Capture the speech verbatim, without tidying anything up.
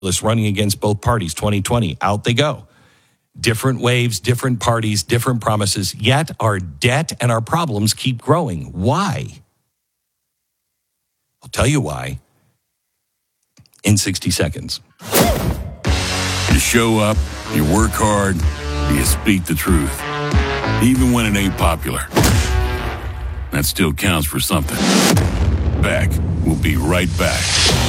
running against both parties, twenty twenty. Out they go. Different waves, different parties, different promises, yet our debt and our problems keep growing. Why? I'll tell you why in sixty seconds. You show up, you work hard, you speak the truth. Even when it ain't popular. That still counts for something. Beck will be right back.